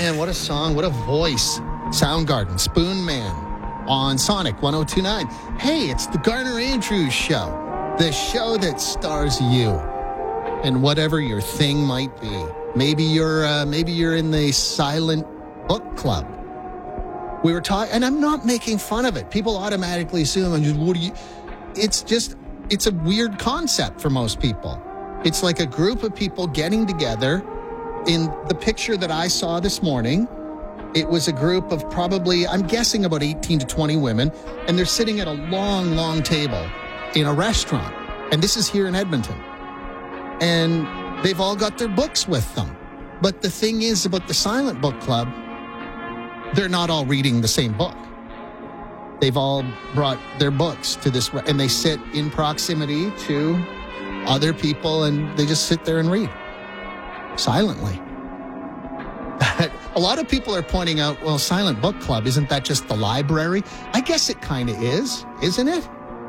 man, what a song, what a voice. Soundgarden, Spoon Man on Sonic 102.9. Hey, it's the Garner Andrews Show, the show that stars you and whatever your thing might be. Maybe you're in the silent book club. We were talking, and I'm not making fun of it. People automatically assume, it's a weird concept for most people. It's like a group of people getting together. In the picture that I saw this morning, it was a group of probably, I'm guessing, about 18 to 20 women, and they're sitting at a long, long table in a restaurant. And this is here in Edmonton. And they've all got their books with them. But the thing is about the Silent Book Club, they're not all reading the same book. They've all brought their books to this, and they sit in proximity to other people, and they just sit there and read silently. A lot of people are pointing out, well, Silent Book Club, isn't that just the library? I guess it kind of is, isn't it?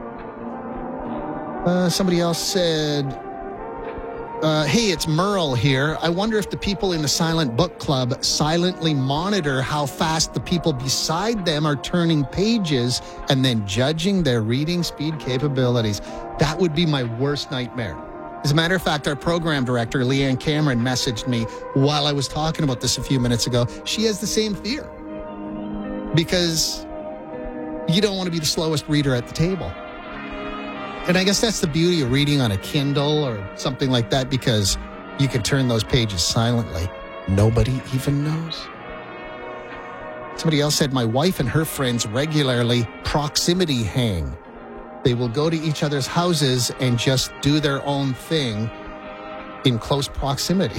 Somebody else said, hey, it's Merle here. I wonder if the people in the Silent Book Club silently monitor how fast the people beside them are turning pages and then judging their reading speed capabilities. That would be my worst nightmare. As a matter of fact, our program director, Leanne Cameron, messaged me while I was talking about this a few minutes ago. She has the same fear because you don't want to be the slowest reader at the table. And I guess that's the beauty of reading on a Kindle or something like that, because you can turn those pages silently. Nobody even knows. Somebody else said, my wife and her friends regularly proximity hang. They will go to each other's houses and just do their own thing in close proximity.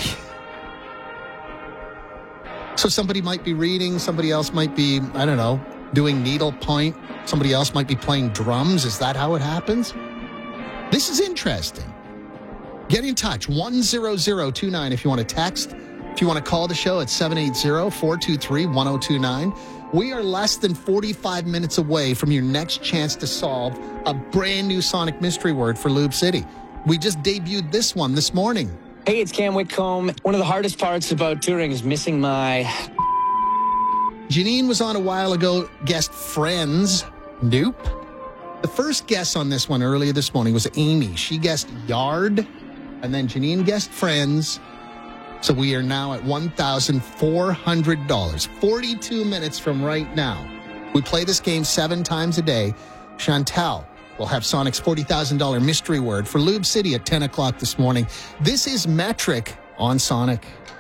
So somebody might be reading, somebody else might be, I don't know, doing needlepoint. Somebody else might be playing drums. Is that how it happens? This is interesting. Get in touch, 10029 if you want to text. If you want to call the show at 780-423-1029. We are less than 45 minutes away from your next chance to solve a brand new Sonic mystery word for Lube City. We just debuted this one this morning. Hey, it's Cam Whitcomb. One of the hardest parts about touring is missing my... Janine was on a while ago, guessed friends. Nope. The first guess on this one earlier this morning was Amy. She guessed yard, and then Janine guessed friends. So we are now at $1,400, 42 minutes from right now. We play this game 7 times a day. Chantal will have Sonic's $40,000 mystery word for Lube City at 10 o'clock this morning. This is Metric on Sonic.